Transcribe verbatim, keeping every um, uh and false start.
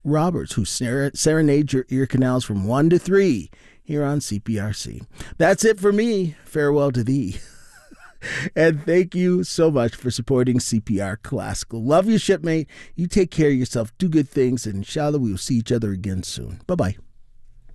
Roberts, who ser- serenades your ear canals from one to three here on C P R C. That's it for me. Farewell to thee. And thank you so much for supporting C P R Classical. Love you, shipmate. You take care of yourself. Do good things. And inshallah, we will see each other again soon. Bye-bye.